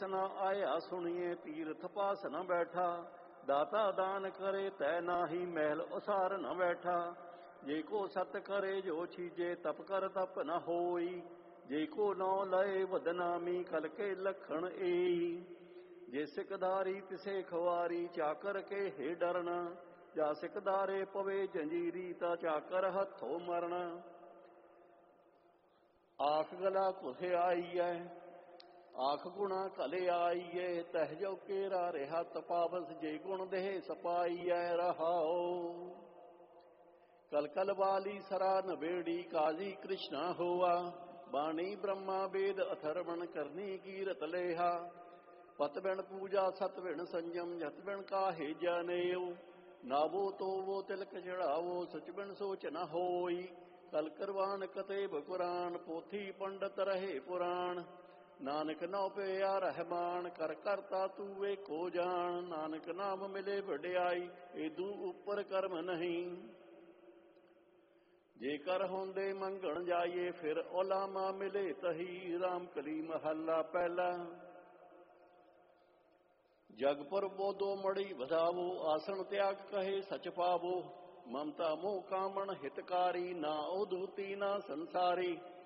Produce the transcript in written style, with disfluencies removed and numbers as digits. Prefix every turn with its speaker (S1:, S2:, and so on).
S1: न आया सुनिए तीर्थ पास न बैठा, दाता दान करे तै नाही महल उसार न बैठा। जे को सत करे जो छीजे तप कर तप न होई, जे को नौ लय बदनामी कल के लखण एई। जे सिकदारी तिसे खवारी चाकर के हे डरना, जा सिकदारे पवे जंजीरी ता चाकर हथों मरना। आख गला कुसे आई है आख गुणा कले आईए, तह जो केरा रेहा तपावस जे गुण देह सपाईए रहाओ। कल कल वाली सरा नबेड़ी काजी कृष्णा हुआ, बाणी ब्रह्मा वेद अथर्वण करनी कीरत लेहा। पत बिन पूजा सत बिन संयम जत बिन काहे जानेऊ, नावो तो वो तिलक चढ़ावो सच बिन सोच न होई। कल करवान कतेब कुरान पोथी पंडित रहे पुराण, नानक नौ पिया रहमान कर करता तू वे को जान। नानक नाम मिले वड्याई एदू उपर कर्म नहीं, जेकर होंदे मंगण जाइए फिर ओलामा मिले तही। राम कली महला पहला। जग पर बोधो मड़ी बधावो, आसन त्याग कहे सच पावो। ममता मोह कामण हितकारी, ना उदूती ना संसारी।